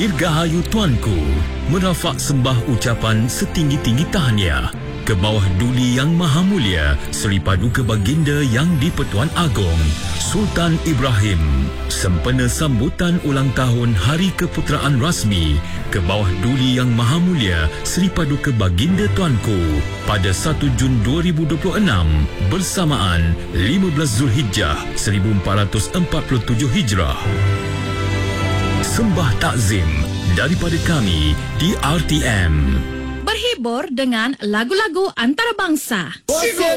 Dirgahayu Tuanku, merafak sembah ucapan setinggi-tinggi tahniah ke bawah Duli Yang Maha Mulia Seri Paduka Baginda Yang di-Pertuan Agong Sultan Ibrahim, sempena sambutan ulang tahun Hari Keputeraan Rasmi ke bawah Duli Yang Maha Mulia Seri Paduka Baginda Tuanku pada 1 Jun 2026 bersamaan 15 Zulhijjah 1447 Hijrah. Sembah takzim daripada kami di RTM. Berhibur dengan lagu-lagu antarabangsa.